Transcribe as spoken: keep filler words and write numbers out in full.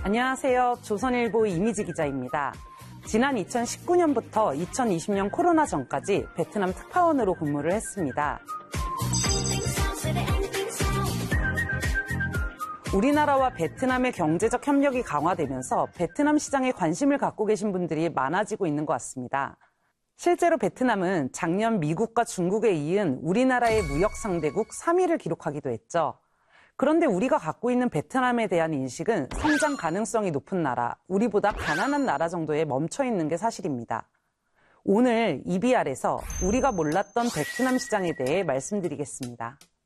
안녕하세요. 조선일보 이미지 기자입니다. 지난 이천십구 년부터 이천이십 년 코로나 전까지 베트남 특파원으로 근무를 했습니다. 우리나라와 베트남의 경제적 협력이 강화되면서 베트남 시장에 관심을 갖고 계신 분들이 많아지고 있는 것 같습니다. 실제로 베트남은 작년 미국과 중국에 이은 우리나라의 무역 상대국 삼 위를 기록하기도 했죠. 그런데 우리가 갖고 있는 베트남에 대한 인식은 성장 가능성이 높은 나라, 우리보다 가난한 나라 정도에 멈춰 있는 게 사실입니다. 오늘 이비알에서 우리가 몰랐던 베트남 시장에 대해 말씀드리겠습니다.